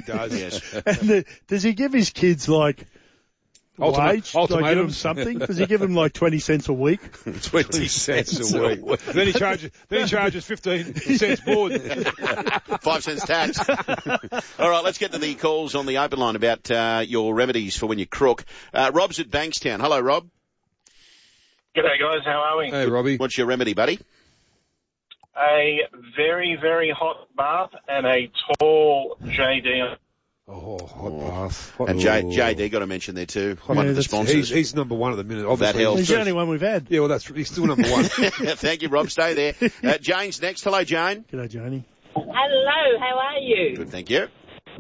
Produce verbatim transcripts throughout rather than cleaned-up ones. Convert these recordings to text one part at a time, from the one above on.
does. Yes. And the, does he give his kids, like, Ultima- wage? Like, give them ultimatums. something? Does he give them, like, twenty cents a week? Twenty cents a week. then he charges. Then he charges fifteen cents more. Five cents tax. All right, let's get to the calls on the open line about uh, your remedies for when you crook. Uh, Rob's at Bankstown. Hello, Rob. G'day guys, how are we? Hey, Robbie. What's your remedy, buddy? A very, very hot bath and a tall J D. Oh, hot bath. Hot And J- JD got to mention there too. Yeah, One of the that's- sponsors. He's, he's number one at the minute. Obviously. helps. He's the only one we've had. Yeah, well, that's he's still number one. Thank you, Rob. Stay there. Uh, Jane's next. Hello, Jane. G'day, Janie. Hello, how are you? Good, thank you.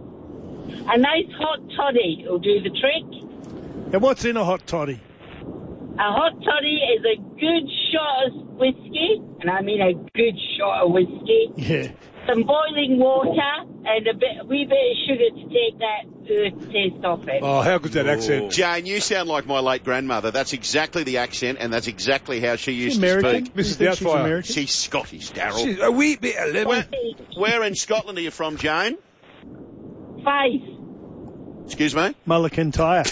A nice hot toddy will do the trick. And what's in a hot toddy? A hot toddy is a good shot of whiskey, and I mean a good shot of whiskey, Yeah. some boiling water, and a bit, a wee bit of sugar to take that uh, taste off it. Oh, how good's that accent? Jane, you sound like my late grandmother. That's exactly the accent, and that's exactly how she used American? to speak. You Missus think she's Doubtfire. American? She's Scottish, Darryl. She's a wee bit of lemon. Where, where in Scotland are you from, Jane? Five. Excuse me? Mullakentire.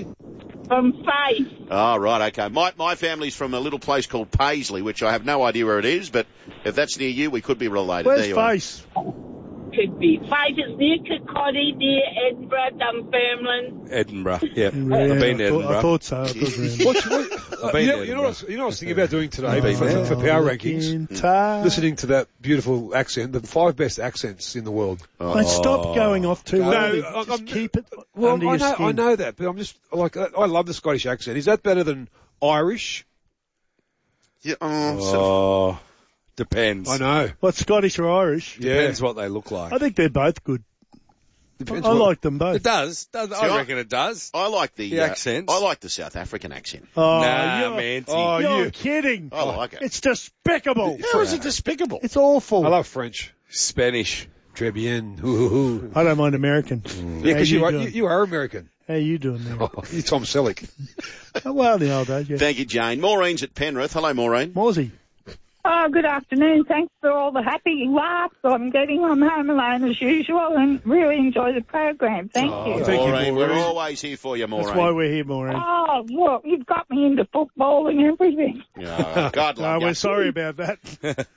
From Five. Oh, right, okay. My my family's from a little place called Paisley, which I have no idea where it is, but if that's near you, we could be related. Where's there you are. Face? Could be. Five is near Kirkcaldy, near Edinburgh, Dunfermline. Edinburgh. Yeah. Yeah, I've been to I thought, Edinburgh. I thought so. I thought around. What's, what, I've been you, there, know, you, know bro. what, you know what I was thinking about doing today I've been for, there. for, for power rankings? Mullakentire. Listening to that beautiful accent, the five best accents in the world. Mate, stop going off too No, early. I'm- Just I'm- keep it Well, under I your know, skin. I know that, but I'm just like I love the Scottish accent. Is that better than Irish? Yeah, oh, so- Oh, depends. I know. What, Scottish or Irish? Yeah, Depends what they look like. I think they're both good. Depends I what- like them both. It does. does See, I- I reckon it does. I like the, The uh, accents. I like the South African accent. Oh, Nah, you're, man. Oh, you're you. kidding. I like it. It's despicable. How is it despicable? It's awful. I love French. Spanish. Très bien. Hoo, hoo, hoo. I don't mind American. Yeah, How because you, you are, doing? you, you are American. How you doing there? Oh, you're Tom Selleck. Oh, well, the old days, yeah. Thank you, Jane. Maureen's at Penrith. Hello, Maureen. Morsey. Oh, good afternoon. Thanks for all the happy laughs I'm getting on Home Alone as usual, and really enjoy the program. Thank you. Thank you, Maureen, we're Maureen. always here for you, Maureen. That's why we're here, Maureen. Oh, look, you've got me into football and everything. Oh, God No, love we're you. sorry about that.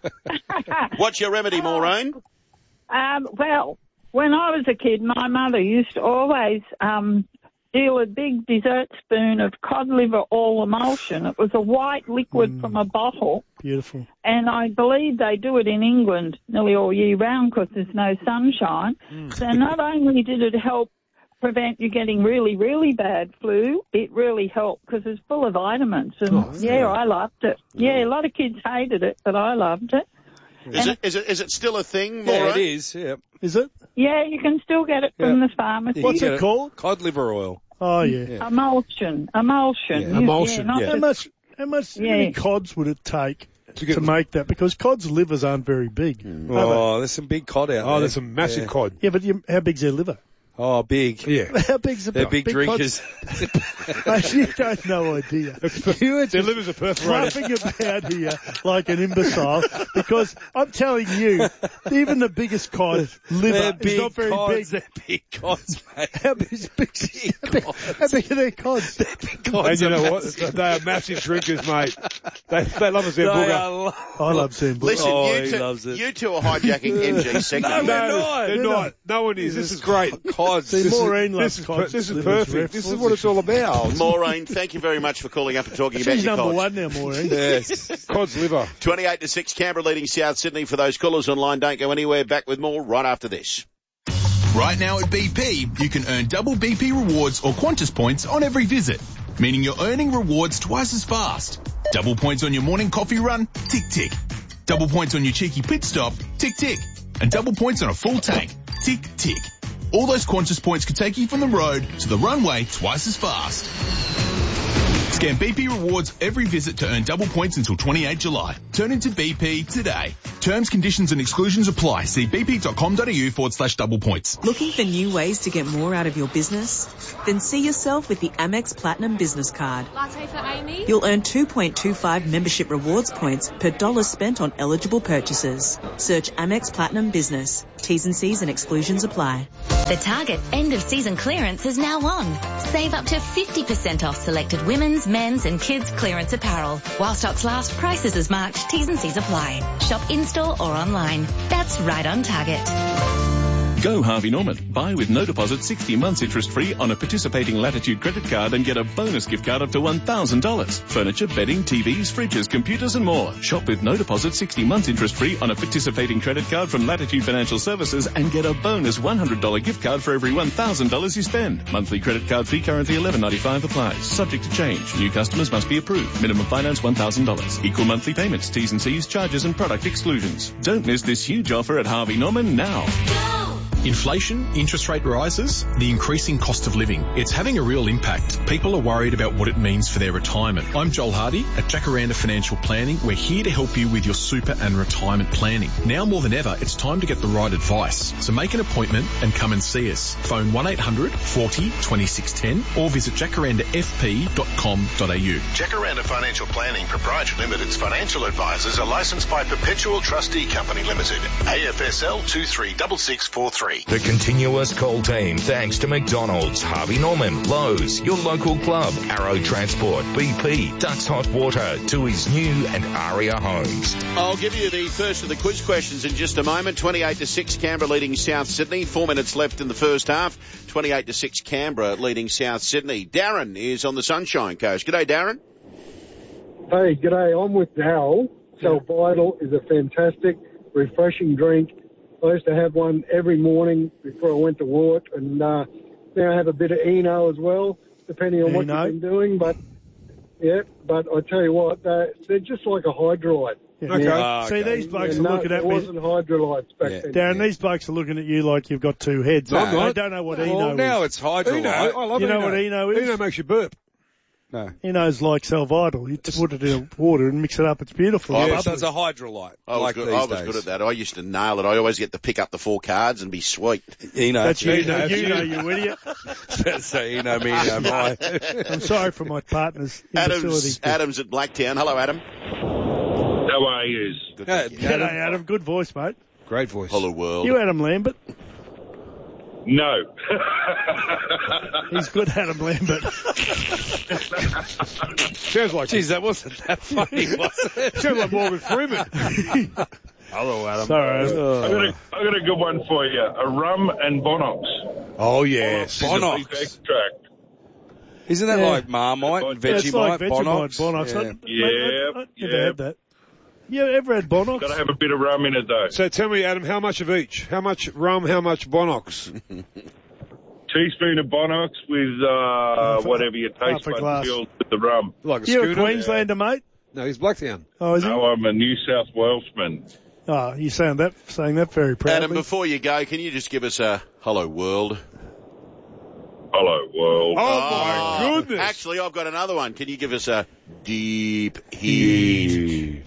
What's your remedy, Maureen? Um, well, when I was a kid, my mother used to always um, deal a big dessert spoon of cod liver oil emulsion. It was a white liquid from a bottle, Beautiful. and I believe they do it in England nearly all year round because there's no sunshine. So not only did it help prevent you getting really, really bad flu, it really helped because it's full of vitamins. And, yeah, I loved it. Yeah, a lot of kids hated it, but I loved it. Is it, is it, is it still a thing, Maureen? Yeah, it is. Yeah. Is it? Yeah, you can still get it from Yeah. the pharmacy. What's Get it called? Cod liver oil. Oh, yeah. Emulsion. Emulsion. Yeah, You- emulsion, not yeah. How just- much, how much, how many Yeah. cods would it take To get- to make that? Because cod's livers aren't very big. are they? Oh, there's some big cod out there. Oh, there's some massive Yeah. cod. Yeah, but you, how big's their liver? Oh, big. Yeah. How big's the They're big, drinkers. Mate, you don't know idea. You are Their just livers are perforated. fluffing about here like an imbecile because I'm telling you, even the biggest cod liver They're is big not very cods. big. They're big cods, mate. How big, is big, how big, how big are their cods? Big cods And you are know what? massive. They are massive drinkers, mate. They, they love us, their They booger. are lo- I love seeing Bush. Listen, Oh, you, he two, loves it. you two are hijacking M G's segment. No, here. we're not. They're They're not. not. No one is. This is great. Cods. See, This is- Maureen this loves is, cods. This is livers, perfect. This is references. what it's all about. Maureen, thank you very much for calling up and talking about She's your number cods. one now, Maureen. Yes. Cod's liver. twenty-eight to six, Canberra leading South Sydney. For those callers online, don't go anywhere. Back with more right after this. Right now at B P, you can earn double B P rewards or Qantas points on every visit, meaning you're earning rewards twice as fast. Double points on your morning coffee run, tick tick. Double points on your cheeky pit stop, tick tick. And double points on a full tank, tick tick. All those Qantas points could take you from the road to the runway twice as fast. Scan B P rewards every visit to earn double points until twenty-eighth July. Turn into B P today. Terms, conditions and exclusions apply. See bp.com.au forward slash double points. Looking for new ways to get more out of your business? Then see yourself with the Amex Platinum Business Card. Latte for Amy. You'll earn two point two five membership rewards points per dollar spent on eligible purchases. Search Amex Platinum Business. T's and C's and exclusions apply. The Target end-of-season clearance is now on. Save up to fifty percent off selected women's, men's and kids' clearance apparel. While stocks last, prices as marked, T's and C's apply. Shop in-store or online. That's right on Target. Go Harvey Norman. Buy with no deposit sixty months interest free on a participating Latitude credit card and get a bonus gift card up to one thousand dollars. Furniture, bedding, T Vs, fridges, computers and more. Shop with no deposit sixty months interest free on a participating credit card from Latitude Financial Services and get a bonus one hundred dollars gift card for every one thousand dollars you spend. Monthly credit card fee currently eleven ninety-five applies. Subject to change. New customers must be approved. Minimum finance one thousand dollars. Equal monthly payments. T's and C's, charges and product exclusions. Don't miss this huge offer at Harvey Norman now. Inflation, interest rate rises, the increasing cost of living. It's having a real impact. People are worried about what it means for their retirement. I'm Joel Hardy at Jacaranda Financial Planning. We're here to help you with your super and retirement planning. Now more than ever, it's time to get the right advice. So make an appointment and come and see us. Phone one eight hundred forty twenty-six ten or visit jacaranda f p dot com dot a u. Jacaranda Financial Planning Proprietary Limited's financial advisors are licensed by Perpetual Trustee Company Limited, A F S L two three six six four three. The continuous call team, thanks to McDonald's, Harvey Norman, Lowe's, your local club, Arrow Transport, B P, Ducks Hot Water, Tui's New and Aria Homes. I'll give you the first of the quiz questions in just a moment. twenty-eight to six, Canberra leading South Sydney. Four minutes left in the first half. twenty-eight to six, Canberra leading South Sydney. Darren is on the Sunshine Coast. G'day, Darren. Hey, g'day. I'm with Darryl. So Vital is a fantastic, refreshing drink. I used to have one every morning before I went to work, and uh, now I have a bit of Eno as well, depending on what Eno. you've been doing. But yeah, but I tell you what, they're, they're just like a Hydrolite. Yeah. Okay. Uh, See, these blokes Yeah, are no, looking it at me. wasn't Hydrolites back Yeah. then. Darren, these blokes are looking at you like you've got two heads. No, I'm they not. don't know what Well, Eno now is. it's Hydrolite. Eno, I love You know Eno. what Eno is? Eno makes you burp. No. Eno's like Salvital. You just put it in water and mix it up. It's beautiful. Oh, It's so it's a bubbly. Hydrolite. I was, like good, these I was days. good at that. I used to nail it. I always get to pick up the four cards and be sweet. Eno. That's you, Eno, know, you know, you idiot. so Eno, me, Eno, my. I'm sorry for my partner's Adam's, imbecility. Adam's at Blacktown. Hello, Adam. How are you? Good. Yeah, G'day, Adam. Good voice, mate. Great voice. Hello, world. You Adam Lambert. No. He's good, Adam Lambert. Sounds like Jeez, that wasn't that funny, was it? sounds like Morgan Freeman. Hello, Adam. Sorry. I got a, I got a good one for you. A rum and Bonox. Oh yes. Bonox. Beef extract. Isn't that Yeah. like Marmite and Yeah, it's like Vegemite, Vegemite, Bonox? Bonox. Yeah. I- mate, Yeah, I- I never yeah. had that. You ever had Bonox? Got to have a bit of rum in it though. So tell me, Adam, how much of each? How much rum? How much Bonox? Teaspoon of Bonox with uh, whatever your half taste a buds glass. feel with the rum. Like a You a schooner? Queenslander, mate? No, he's Blacktown. Oh, is he? No, I'm a New South Walesman. Oh, you saying that, saying that very proudly. Adam, before you go, can you just give us a hello, world? Hello, world. Oh, my goodness. Actually, I've got another one. Can you give us a deep heat?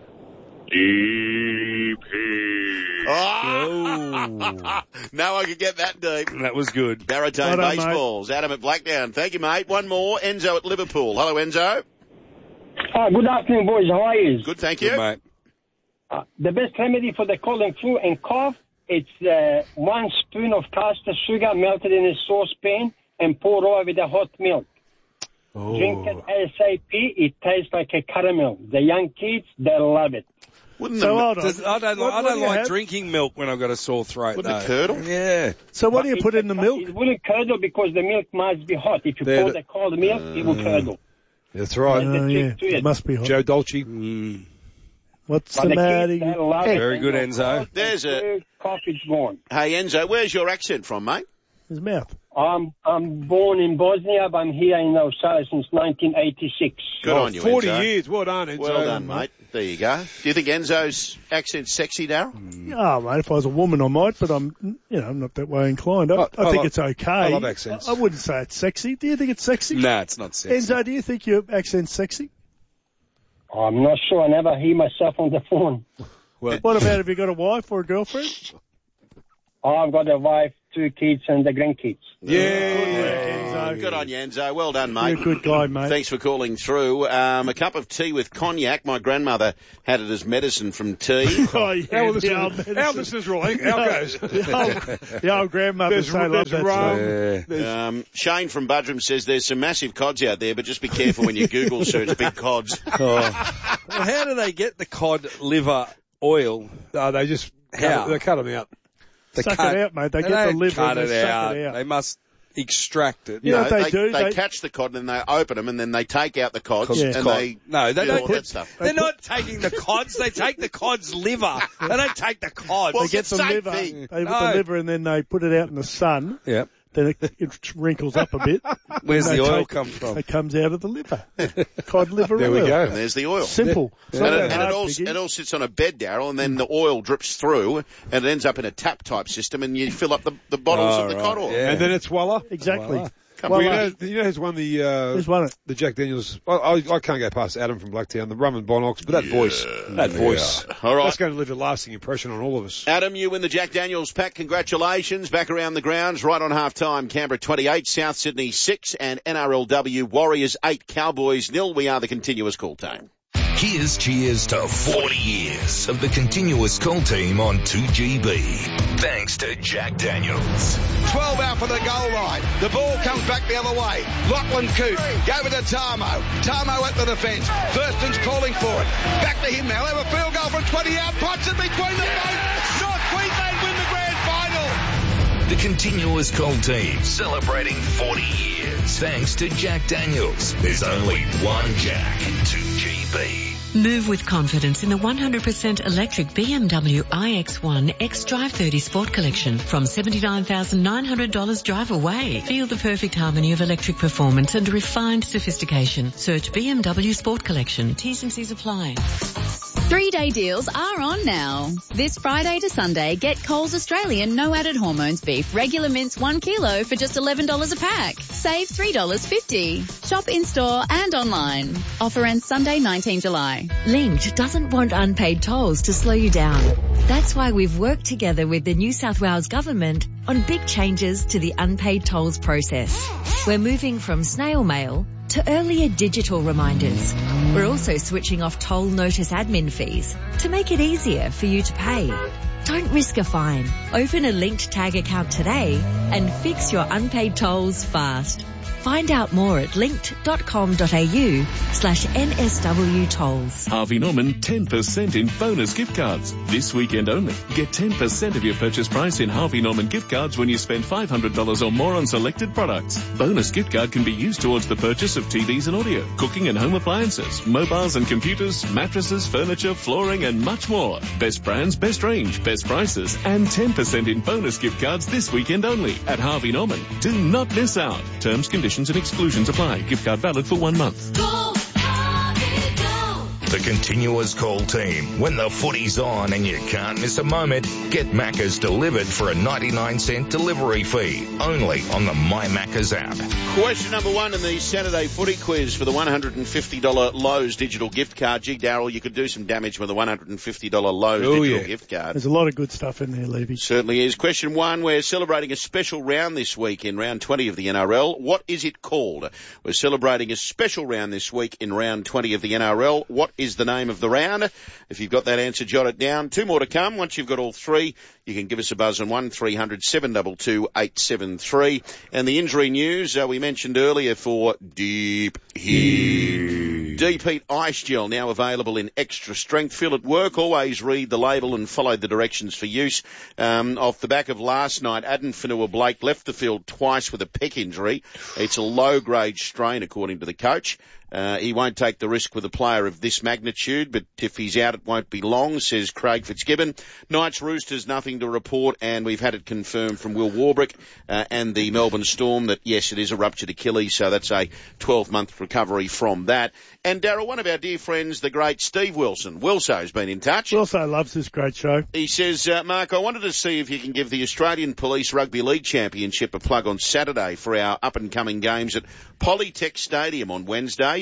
Deep heat. Oh. Now I can get that deep. That was good. Baritone Well done, Baseballs. Adam at Blackdown. Thank you, mate. One more. Enzo at Liverpool. Hello, Enzo. Uh, good afternoon, boys. How are you? Good, thank you. Good, mate. Uh, the best remedy for the cold and flu and cough, it's uh, one spoon of caster sugar melted in a saucepan and poured over with the hot milk. Oh. Drink it ASAP. It tastes like a caramel. The young kids, they love it. Wouldn't So the, hold on. Does, I don't, What- like, I what don't do you like have? drinking milk when I've got a sore throat, Wouldn't though. it curdle? Yeah. So what do you But put it- in the milk? It wouldn't curdle because the milk must be hot. If you There pour the- the cold milk, it will curdle. That's right. That's the Oh, trick yeah. to it. It must be hot. Joe Dolce. Mm. What's But the the matter? kids, they you- love it. Very good, And the Enzo. cold There's and a- flu, Cough is gone. Hey, Enzo, where's your accent from, mate? His mouth. I'm I'm born in Bosnia, but I'm here in Australia since nineteen eighty-six. Good Oh, on you, forty Enzo. years. Well done, Enzo. Well done, mate. There you go. Do you think Enzo's accent's sexy, Darryl? Oh, mate, if I was a woman, I might, but I'm, you know, I'm not that way inclined. I, I- I, I think love- it's okay. I love accents. I, I wouldn't say it's sexy. Do you think it's sexy? Nah, it's not sexy. Enzo, do you think your accent's sexy? I'm not sure. I never hear myself on the phone. Well, What about, have you got a wife or a girlfriend? Oh, I've got a wife, two kids, and the grandkids. yeah. Enzo. Good on you, Enzo. Well done, mate. You're a good guy, mate. Thanks for calling through. Um, a cup of tea with cognac. My grandmother had it as medicine from tea. Oh, yeah, Our the listeners, old medicine. our listeners are all our goes. The old, the old grandmothers There's, say love there's that rum. stuff. Um, Shane from Budrum says there's some massive cods out there, but just be careful when you Google search big cods. Oh. Well, how do they get the cod liver oil? No, they just How? cut, they cut them out. They Suck cut, it out, mate. They they get the don't liver cut and it they suck out. it out. They must extract it. You know No, what they they, do? They, They- catch the cod and they open them and then they take out the cods Yeah. and Cod. they No, they do don't all put- that stuff. They're not taking the cods. They take the cod's liver. They don't take the cod. Well, They get it's the the same liver. thing. They put No. the liver and then they put it out in the sun. Yeah. Then it, it wrinkles up a bit. Where's Then the they oil take- come from? It comes out of the liver. Cod liver There we oil. go. And there's the oil. Simple. It's And, not it, that and it, hard, all, Piggy. it all sits on a bed, Darryl, and then the oil drips through and it ends up in a tap type system and you fill up the, the bottles Oh, of the right, cod oil. yeah. And then it's voila. Exactly. Voila. Well, you Voila. know, you know who's won the uh, Who's won it? the Jack Daniels? I, I, I can't go past Adam from Blacktown, the rum and bonox, but that voice, that voice, All right. that's going to leave a lasting impression on all of us. Adam, you win the Jack Daniels pack. Congratulations. Back around the grounds, right on half-time. Canberra twenty-eight, South Sydney six, and N R L W Warriors eight, Cowboys nil. We are the continuous call team. Here's cheers to forty years of the continuous call team on two G B. Thanks to Jack Daniels. twelve out for the goal line. The ball comes back the other way. Lachlan Coote. Go with the Tamo. Tamo at the defence. Thurston's calling for it. Back to him now. Have a field goal from twenty out. Puts it between the both. North Queensland win the grand final. The continuous call team celebrating forty years. Thanks to Jack Daniels. There's only one Jack. two G B. Move with confidence in the one hundred percent electric B M W i X one X-Drive thirty Sport Collection from seventy-nine thousand nine hundred dollars drive away. Feel the perfect harmony of electric performance and refined sophistication. Search B M W Sport Collection. T's and C's apply. Three-day deals are on now. This Friday to Sunday, get Coles Australian no added hormones beef regular mince one kilo for just eleven dollars a pack. Save three dollars fifty. Shop in-store and online. Offer ends Sunday, nineteenth July. Linked doesn't want unpaid tolls to slow you down. That's why we've worked together with the New South Wales Government on big changes to the unpaid tolls process. We're moving from snail mail to earlier digital reminders. We're also switching off toll notice admin fees to make it easier for you to pay. Don't risk a fine. Open a Linked Tag account today and fix your unpaid tolls fast. Find out more at linked.com.au slash NSW tolls. Harvey Norman, ten percent in bonus gift cards. This weekend only. Get ten percent of your purchase price in Harvey Norman gift cards when you spend five hundred dollars or more on selected products. Bonus gift card can be used towards the purchase of T Vs and audio, cooking and home appliances, mobiles and computers, mattresses, furniture, flooring and much more. Best brands, best range, best prices and ten percent in bonus gift cards this weekend only at Harvey Norman. Do not miss out. Terms, conditions and exclusions apply. Gift card valid for one month. The continuous call team. When the footy's on and you can't miss a moment, get Macca's delivered for a ninety-nine cent delivery fee. Only on the My Macca's app. Question number one in the Saturday footy quiz for the one hundred fifty dollars Lowe's digital gift card. Gee, Darryl, you could do some damage with a one hundred fifty dollars Lowe's Oh, digital yeah. gift card. There's a lot of good stuff in there, Levy. Certainly is. Question one, we're celebrating a special round this week in round twenty of the N R L. What is it called? We're celebrating a special round this week in round twenty of the N R L. What is the name of the round? If you've got that answer, jot it down. Two more to come. Once you've got all three, you can give us a buzz on one three hundred seven two two eight seven three. And the injury news, uh, we mentioned earlier for Deep Heat. Deep Heat Ice Gel now available in extra strength. Feel at work. Always read the label and follow the directions for use. Um, off the back of last night, Aden Fanua-Blake left the field twice with a pec injury. It's a low-grade strain, according to the coach. Uh, he won't take the risk with a player of this magnitude, but if he's out, it won't be long, says Craig Fitzgibbon. Knights Roosters, nothing to report, and we've had it confirmed from Will Warbrick uh, and the Melbourne Storm that, yes, it is a ruptured Achilles, so that's a twelve-month recovery from that. And, Darryl, one of our dear friends, the great Steve Wilson, Wilso's been in touch. Wilso loves this great show. He says, uh, Mark, I wanted to see if you can give the Australian Police Rugby League Championship a plug on Saturday for our up-and-coming games at Polytech Stadium on Wednesday.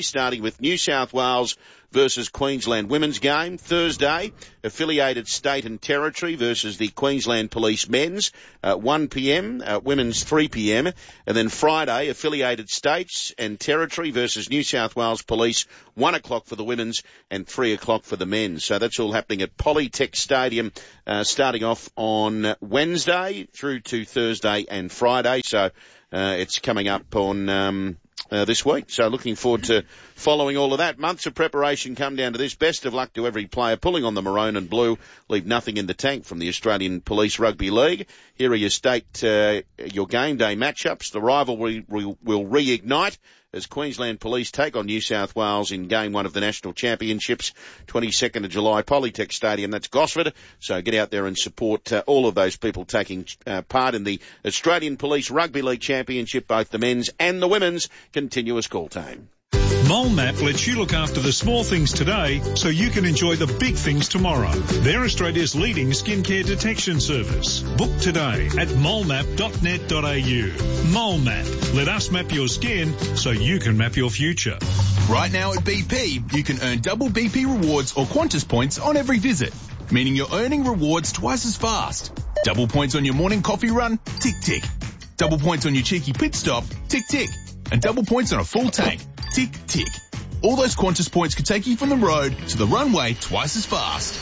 starting with New South Wales versus Queensland women's game. Thursday, affiliated state and territory versus the Queensland Police men's, uh, one p.m., uh, women's three p.m. And then Friday, affiliated states and territory versus New South Wales Police, one o'clock for the women's and three o'clock for the men's. So that's all happening at Polytech Stadium, uh, starting off on Wednesday through to Thursday and Friday. So uh, it's coming up on um, uh, this week. So looking forward to following all of that. Months of preparation come down to this. Best of luck to every player pulling on the maroon and blue. Leave nothing in the tank from the Australian Police Rugby League. Here are your state, uh, your game day matchups. The rivalry will, will reignite as Queensland Police take on New South Wales in Game one of the National Championships, twenty-second of July, Polytech Stadium. That's Gosford. So get out there and support uh, all of those people taking uh, part in the Australian Police Rugby League Championship, both the men's and the women's. Continuous call time. MoleMap lets you look after the small things today so you can enjoy the big things tomorrow. They're Australia's leading skincare detection service. Book today at molemap dot net dot a u. MoleMap. Let us map your skin so you can map your future. Right now at B P, you can earn double B P rewards or Qantas points on every visit, meaning you're earning rewards twice as fast. Double points on your morning coffee run, tick tick. Double points on your cheeky pit stop, tick tick. And double points on a full tank, tick tick. All those Qantas points could take you from the road to the runway twice as fast.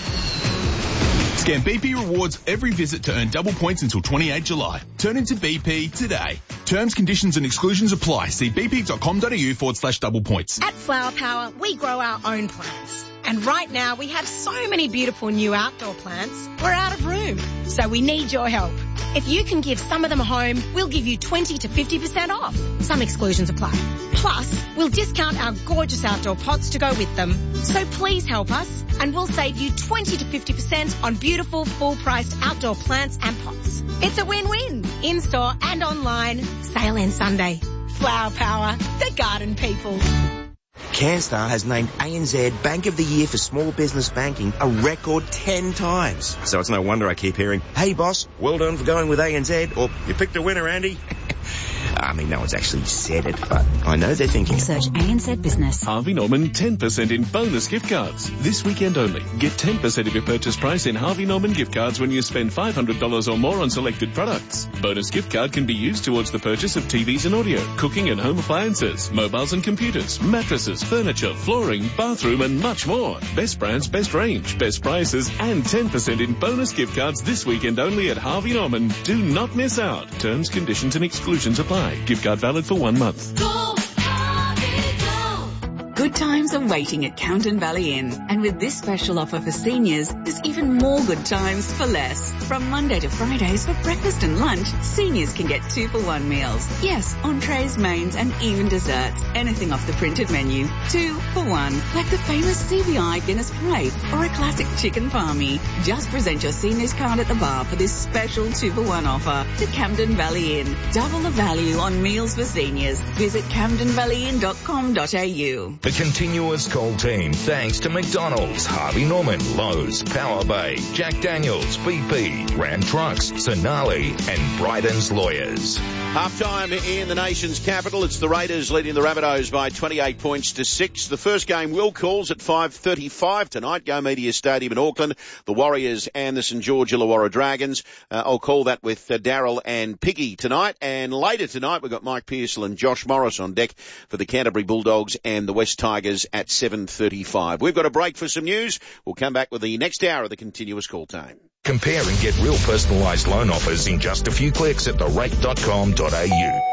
Scan B P rewards every visit to earn double points until twenty-eighth of July. Turn into B P today. Terms, conditions and exclusions apply. See bp.com.au forward slash double points. At Flower Power, we grow our own plants. And right now we have so many beautiful new outdoor plants, we're out of room. So we need your help. If you can give some of them a home, we'll give you twenty to fifty percent off. Some exclusions apply. Plus, we'll discount our gorgeous outdoor pots to go with them. So please help us and we'll save you twenty to fifty percent on beautiful full-priced outdoor plants and pots. It's a win-win. In-store and online. Sale ends Sunday. Flower Power, the garden people. CanStar has named A N Z Bank of the Year for Small Business Banking a record ten times. So it's no wonder I keep hearing, hey boss, well done for going with A N Z, or you picked a winner, Andy. I mean, no one's actually said it, but I know they're thinking. Search A N Z Business. Harvey Norman ten percent in bonus gift cards. This weekend only. Get ten percent of your purchase price in Harvey Norman gift cards when you spend five hundred dollars or more on selected products. Bonus gift card can be used towards the purchase of T Vs and audio, cooking and home appliances, mobiles and computers, mattresses, furniture, flooring, bathroom and much more. Best brands, best range, best prices and ten percent in bonus gift cards this weekend only at Harvey Norman. Do not miss out. Terms, conditions and exclusions apply. Gift card valid for one month. Go, Harvey, go. Good times are waiting at Camden Valley Inn. And with this special offer for seniors, there's even more good times for less. From Monday to Fridays for breakfast and lunch, seniors can get two for one meals. Yes, entrees, mains and even desserts. Anything off the printed menu. Two for one. Like the famous C B I Guinness Parade or a classic chicken palmy. Just present your seniors card at the bar for this special two for one offer to Camden Valley Inn. Double the value on meals for seniors. Visit camden valley inn dot com dot a u. The continuous call team thanks to McDonald's, Harvey Norman, Lowe's, Power Bay, Jack Daniels, B P, Ram Trucks, Sonali and Bryden's Lawyers. Half-time in the nation's capital. It's the Raiders leading the Rabbitohs by twenty-eight points to six. The first game will calls at five thirty-five tonight. Go Media Stadium in Auckland. The Warriors and the St George Illawarra Dragons. Uh, I'll call that with uh, Daryl and Piggy tonight. And later tonight we've got Mike Pearsall and Josh Morris on deck for the Canterbury Bulldogs and the West Tigers at seven thirty-five. We've got a break for some news. We'll come back with the next hour of the continuous call time. Compare and get real personalised loan offers in just a few clicks at the rate dot com dot a u.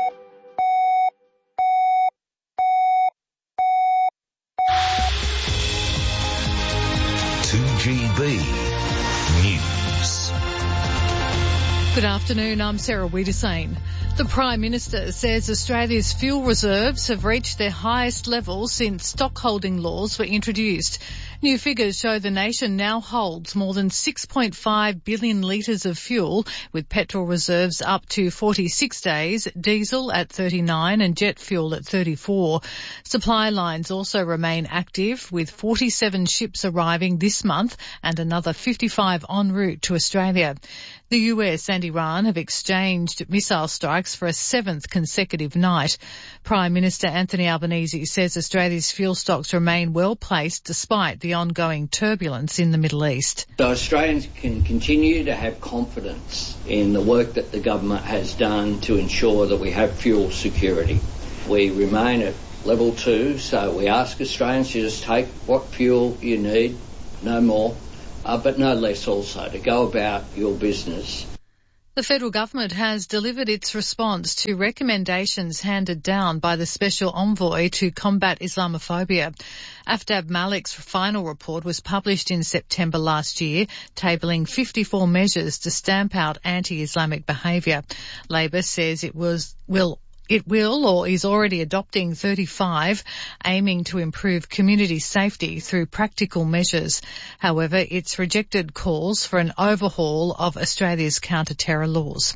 two G B News. Good afternoon, I'm Sarah Wiedersane. The Prime Minister says Australia's fuel reserves have reached their highest level since stockholding laws were introduced. New figures show the nation now holds more than six point five billion litres of fuel, with petrol reserves up to forty-six days, diesel at thirty-nine and jet fuel at thirty-four. Supply lines also remain active, with forty-seven ships arriving this month and another fifty-five en route to Australia. The U S and Iran have exchanged missile strikes for a seventh consecutive night. Prime Minister Anthony Albanese says Australia's fuel stocks remain well placed despite the ongoing turbulence in the Middle East. So Australians can continue to have confidence in the work that the government has done to ensure that we have fuel security. We remain at level two, so we ask Australians to just take what fuel you need, no more. Uh, but no less also, to go about your business. The federal government has delivered its response to recommendations handed down by the Special Envoy to combat Islamophobia. Aftab Malik's final report was published in September last year, tabling fifty-four measures to stamp out anti-Islamic behaviour. Labor says it was will It will or is already adopting thirty-five, aiming to improve community safety through practical measures. However, it's rejected calls for an overhaul of Australia's counter-terror laws.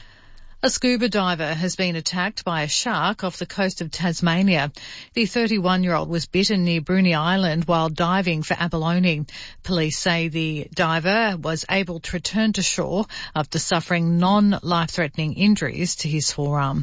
A scuba diver has been attacked by a shark off the coast of Tasmania. The thirty-one-year-old was bitten near Bruny Island while diving for abalone. Police say the diver was able to return to shore after suffering non-life-threatening injuries to his forearm.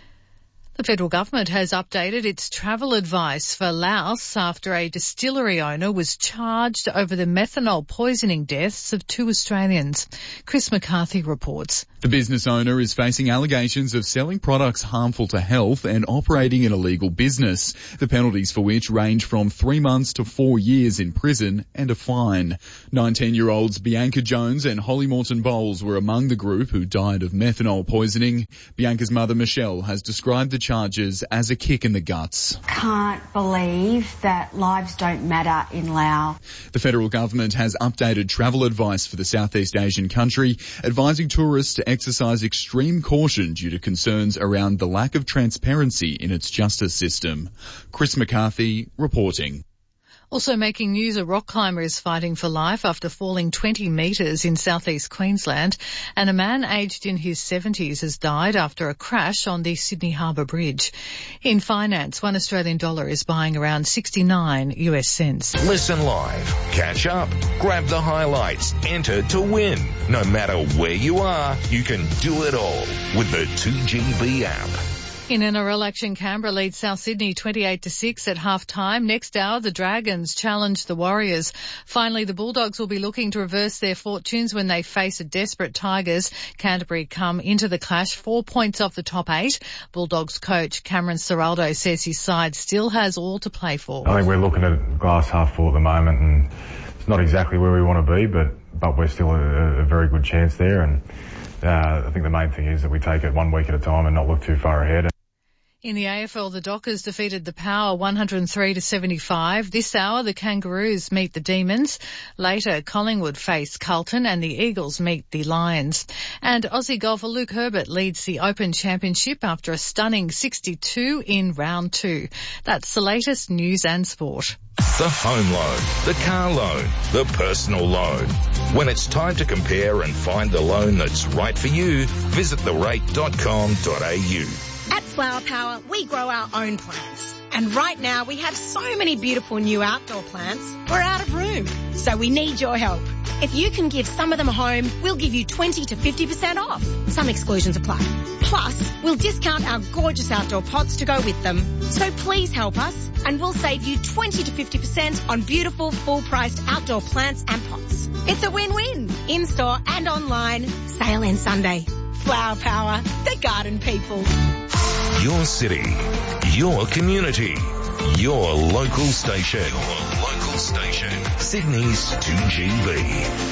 The federal government has updated its travel advice for Laos after a distillery owner was charged over the methanol poisoning deaths of two Australians. Chris McCarthy reports. The business owner is facing allegations of selling products harmful to health and operating an illegal business, the penalties for which range from three months to four years in prison and a fine. nineteen-year-olds Bianca Jones and Holly Morton Bowles were among the group who died of methanol poisoning. Bianca's mother Michelle has described the charges as a kick in the guts. Can't believe that lives don't matter in Laos. The federal government has updated travel advice for the Southeast Asian country, advising tourists to exercise extreme caution due to concerns around the lack of transparency in its justice system. Chris McCarthy reporting. Also making news, a rock climber is fighting for life after falling twenty metres in southeast Queensland, and a man aged in his seventies has died after a crash on the Sydney Harbour Bridge. In finance, one Australian dollar is buying around sixty-nine US cents. Listen live, catch up, grab the highlights, enter to win. No matter where you are, you can do it all with the two G B app. In N R L action, Canberra leads South Sydney twenty-eight to six at half-time. Next hour, the Dragons challenge the Warriors. Finally, the Bulldogs will be looking to reverse their fortunes when they face a desperate Tigers. Canterbury come into the clash four points off the top eight. Bulldogs coach Cameron Ciraldo says his side still has all to play for. I think we're looking at glass half full at the moment, and it's not exactly where we want to be, but, but we're still a, a very good chance there. And uh, I think the main thing is that we take it one week at a time and not look too far ahead. In the A F L, the Dockers defeated the Power one hundred three to seventy-five. This hour, the Kangaroos meet the Demons. Later, Collingwood face Carlton and the Eagles meet the Lions. And Aussie golfer Luke Herbert leads the Open Championship after a stunning sixty-two in round two. That's the latest news and sport. The home loan, the car loan, the personal loan. When it's time to compare and find the loan that's right for you, visit the rate dot com dot a u. At Flower Power, we grow our own plants. And right now, we have so many beautiful new outdoor plants, we're out of room. So we need your help. If you can give some of them home, we'll give you twenty to fifty percent off. Some exclusions apply. Plus, we'll discount our gorgeous outdoor pots to go with them. So please help us, and we'll save you twenty to fifty percent on beautiful, full-priced outdoor plants and pots. It's a win-win. In-store and online. Sale ends Sunday. Flower Power, the garden people. Your city, your community, your local station. Your local station. Sydney's two G B.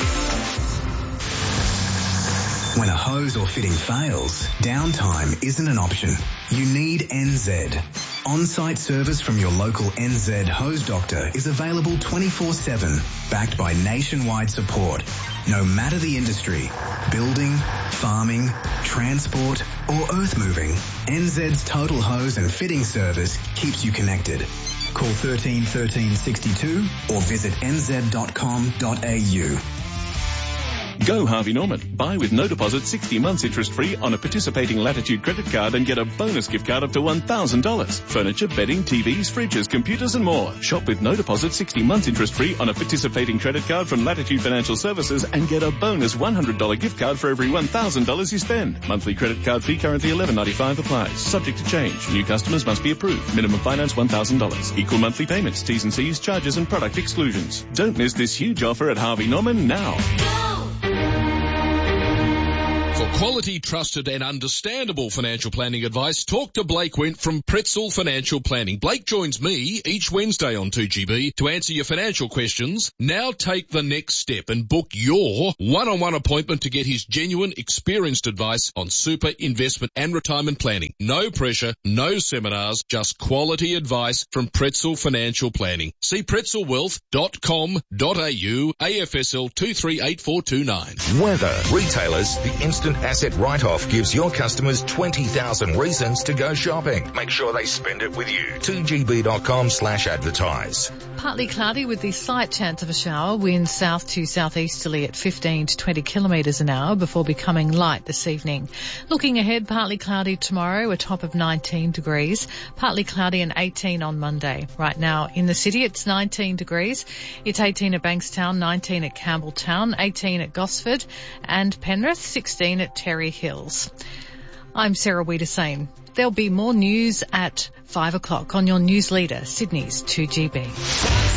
When a hose or fitting fails, downtime isn't an option. You need N Z. On-site service from your local N Z hose doctor is available twenty-four seven, backed by nationwide support. No matter the industry, building, farming, transport or earth moving, N Z's total hose and fitting service keeps you connected. Call thirteen thirteen sixty-two or visit n z dot com dot a u. Go Harvey Norman. Buy with no deposit, sixty months interest free on a participating Latitude credit card and get a bonus gift card up to one thousand dollars. Furniture, bedding, T Vs, fridges, computers and more. Shop with no deposit, sixty months interest free on a participating credit card from Latitude Financial Services and get a bonus one hundred dollars gift card for every one thousand dollars you spend. Monthly credit card fee currently eleven ninety-five applies. Subject to change. New customers must be approved. Minimum finance one thousand dollars. Equal monthly payments, T's and C's, charges and product exclusions. Don't miss this huge offer at Harvey Norman now. For quality, trusted and understandable financial planning advice, talk to Blake Wint from Pretzel Financial Planning. Blake joins me each Wednesday on two G B to answer your financial questions. Now take the next step and book your one-on-one appointment to get his genuine, experienced advice on super, investment and retirement planning. No pressure, no seminars, just quality advice from Pretzel Financial Planning. See pretzel wealth dot com dot a u, A F S L two three eight four two nine. Weather. Retailers, the instant asset write-off gives your customers twenty thousand reasons to go shopping. Make sure they spend it with you. two G B dot com slash advertise. Partly cloudy with the slight chance of a shower. Wind south to southeasterly at fifteen to twenty kilometres an hour before becoming light this evening. Looking ahead, partly cloudy tomorrow, a top of nineteen degrees. Partly cloudy and eighteen on Monday. Right now in the city it's nineteen degrees. It's eighteen at Bankstown, nineteen at Campbelltown, eighteen at Gosford and Penrith, sixteen at Terry Hills. I'm Sarah Wiedersane. There'll be more news at five o'clock on your news leader, Sydney's two G B.